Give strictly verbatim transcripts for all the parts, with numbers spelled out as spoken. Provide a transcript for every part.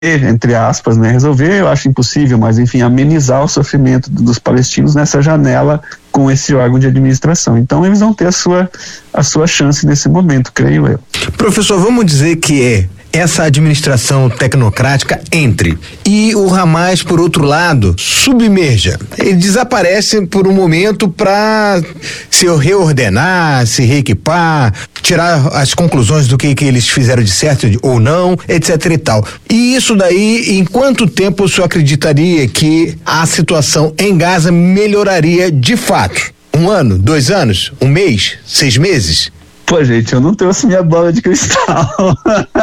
entre aspas, né, resolver, eu acho impossível, mas enfim, amenizar o sofrimento dos palestinos nessa janela com esse órgão de administração. Então eles vão ter a sua, a sua chance nesse momento, creio eu. Professor, vamos dizer que é essa administração tecnocrática entre e o Hamas, por outro lado, submerja. Ele desaparece por um momento para se reordenar, se reequipar, tirar as conclusões do que, que eles fizeram de certo ou não, etc e tal. E isso daí, em quanto tempo o senhor acreditaria que a situação em Gaza melhoraria de fato? Um ano, dois anos, um mês, seis meses? Pô, gente, eu não trouxe minha bola de cristal.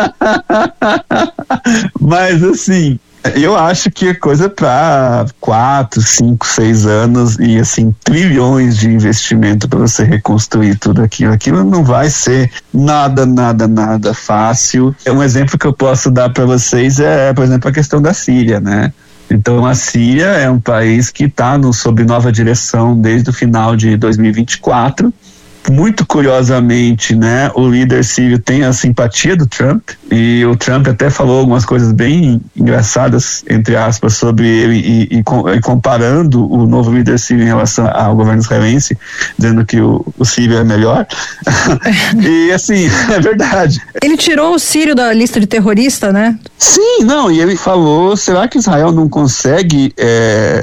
Mas, assim, eu acho que é coisa para quatro, cinco, seis anos e, assim, trilhões de investimento para você reconstruir tudo aquilo. Aquilo não vai ser nada, nada, nada fácil. Um exemplo que eu posso dar para vocês é, por exemplo, a questão da Síria, né? Então, a Síria é um país que está sob nova direção desde o final de dois mil e vinte e quatro. Muito curiosamente, né, o líder sírio tem a simpatia do Trump, e o Trump até falou algumas coisas bem engraçadas, entre aspas, sobre ele e, e, e comparando o novo líder sírio em relação ao governo israelense, dizendo que o, o sírio é melhor. E assim, é verdade. Ele tirou o sírio da lista de terrorista, né? Sim, não, e ele falou, será que Israel não consegue é,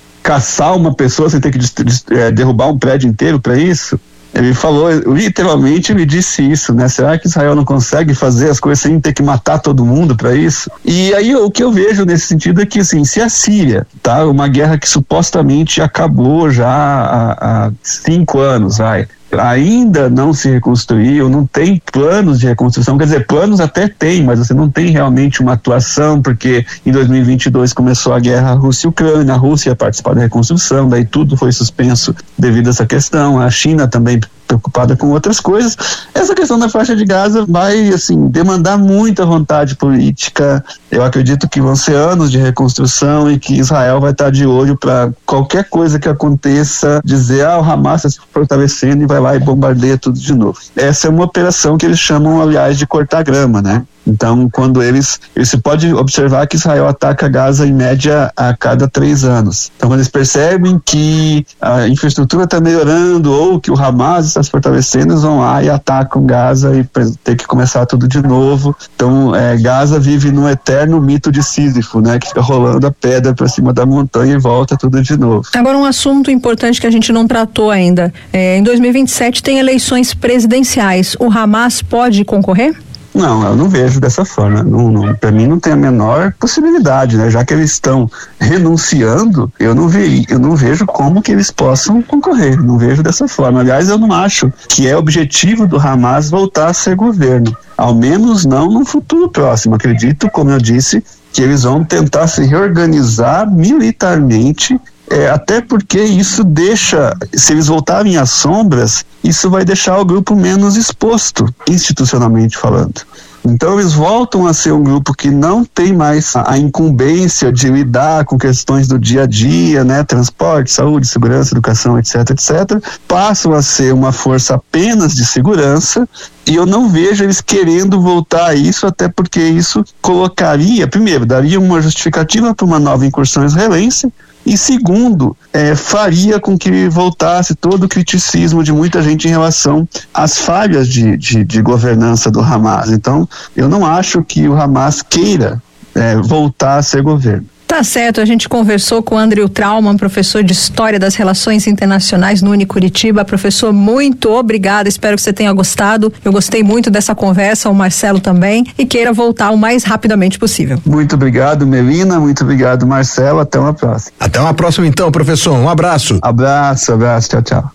caçar uma pessoa sem ter que é, derrubar um prédio inteiro para isso? Ele falou, literalmente ele disse isso, né? Será que Israel não consegue fazer as coisas sem ter que matar todo mundo para isso? E aí o que eu vejo nesse sentido é que, assim, se a Síria, tá? Uma guerra que supostamente acabou já há, há cinco anos, vai, ainda não se reconstruiu, não tem planos de reconstrução, quer dizer, planos até tem, mas você não tem realmente uma atuação, porque em dois mil e vinte e dois começou a guerra Rússia e Ucrânia, a Rússia ia participar da reconstrução, daí tudo foi suspenso devido a essa questão, a China também preocupada com outras coisas. Essa questão da faixa de Gaza vai, assim, demandar muita vontade política. Eu acredito que vão ser anos de reconstrução e que Israel vai estar de olho para qualquer coisa que aconteça, dizer, ah, o Hamas está se fortalecendo e vai lá e bombardeia tudo de novo. Essa é uma operação que eles chamam, aliás, de cortar grama, né? Então, quando eles, você pode observar que Israel ataca Gaza em média a cada três anos. Então, quando eles percebem que a infraestrutura está melhorando ou que o Hamas está se fortalecendo, eles vão lá e atacam Gaza e tem que começar tudo de novo. Então, é, Gaza vive num eterno mito de Sísifo, né? Que fica rolando a pedra para cima da montanha e volta tudo de novo. Agora, um assunto importante que a gente não tratou ainda. É, em dois mil e vinte e sete tem eleições presidenciais. O Hamas pode concorrer? Não, eu não vejo dessa forma. Não, não, para mim não tem a menor possibilidade, né? Já que eles estão renunciando, eu não, ve, eu não vejo como que eles possam concorrer. Não vejo dessa forma. Aliás, eu não acho que é objetivo do Hamas voltar a ser governo. Ao menos não no futuro próximo. Acredito, como eu disse, que eles vão tentar se reorganizar militarmente. É, até porque isso deixa, se eles voltarem às sombras, isso vai deixar o grupo menos exposto, institucionalmente falando. Então eles voltam a ser um grupo que não tem mais a, a incumbência de lidar com questões do dia a dia, né, transporte, saúde, segurança, educação, etc, etc, passam a ser uma força apenas de segurança, e eu não vejo eles querendo voltar a isso, até porque isso colocaria, primeiro, daria uma justificativa para uma nova incursão israelense, e segundo, é, faria com que voltasse todo o criticismo de muita gente em relação às falhas de, de, de governança do Hamas. Então, eu não acho que o Hamas queira é, voltar a ser governo. Tá certo, a gente conversou com o Andrew Trauman, professor de História das Relações Internacionais no Unicuritiba. Professor, muito obrigada, espero que você tenha gostado. Eu gostei muito dessa conversa, o Marcelo também, e queira voltar o mais rapidamente possível. Muito obrigado, Melina, muito obrigado, Marcelo, até uma próxima. Até uma próxima então, professor, um abraço. Abraço, abraço, tchau, tchau.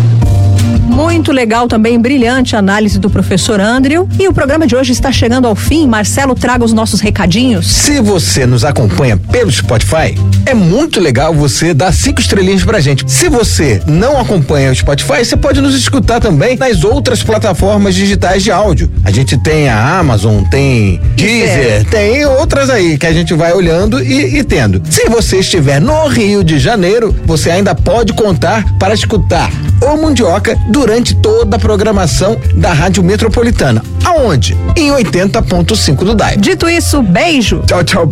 Muito legal também, brilhante análise do professor Andrew. E o programa de hoje está chegando ao fim. Marcelo, traga os nossos recadinhos. Se você nos acompanha pelo Spotify, é muito legal você dar cinco estrelinhas pra gente. Se você não acompanha o Spotify, você pode nos escutar também nas outras plataformas digitais de áudio. A gente tem a Amazon, tem Deezer, tem outras aí que a gente vai olhando e, e tendo. Se você estiver no Rio de Janeiro, você ainda pode contar para escutar ou Mundioca durante toda a programação da Rádio Metropolitana. Aonde? Em oitenta ponto cinco do Dial. Dito isso, beijo. Tchau, tchau.